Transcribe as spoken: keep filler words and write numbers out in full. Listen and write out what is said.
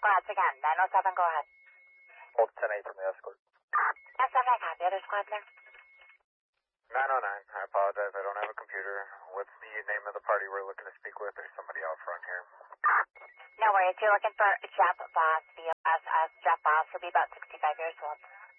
squads again. nine oh seven, go ahead. Hold ten eight from the escort. Yes, seven, I copy. Other squads there? nine oh nine, I apologize, I don't have a computer. What's the name of the party we're looking to speak with? There's somebody out front here. No worries. You're looking for Jeff Boss, V O S S. Jeff Boss will be about sixty-five years old.